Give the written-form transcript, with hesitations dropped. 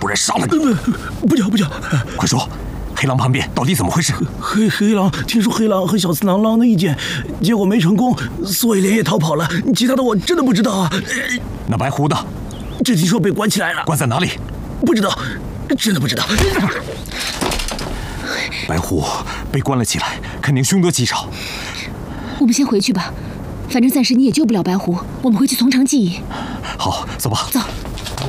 人杀了你！ 不叫！ 快说，黑狼叛变到底怎么回事？ 黑狼听说黑狼和小次郎狼的意见，结果没成功，所以连夜逃跑了。其他的我真的不知道啊。 那白狐的， 只听说被关起来了。 关在哪里？ 不知道，真的不知道。 白狐被关了起来，肯定凶得极少。 我们先回去吧，反正暂时你也救不了白狐，我们回去从长计议。 好，走吧。 走。